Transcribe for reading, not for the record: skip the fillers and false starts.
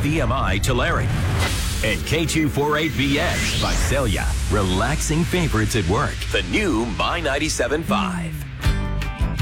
VMI Tulare. And K248VX Visalia. Relaxing favorites at work. The new My 97.5.